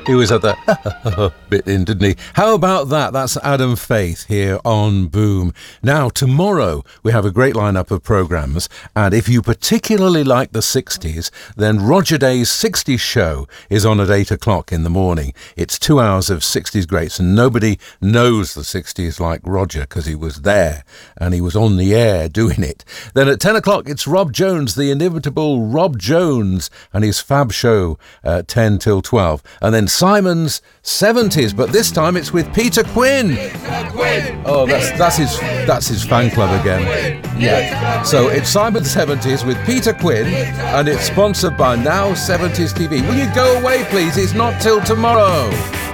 He was at the bit in, didn't he? How about that? That's Adam Faith here on Boom. Now, tomorrow we have a great lineup of programmes, and if you particularly like the 60s, then Roger Day's 60s show is on at 8 o'clock in the morning. It's 2 hours of 60s greats, and nobody knows the 60s like Roger because he was there and he was on the air doing it. Then at 10 o'clock, it's Rob Jones, the inimitable Rob Jones, and his Fab Show 10 till 12. And then Simon's 70s, but this time it's with Peter Quinn. Oh, that's his fan club again. Yeah. So it's Simon's 70s with Peter Quinn, and it's sponsored by Now 70s TV. Will you go away, please? It's not till tomorrow.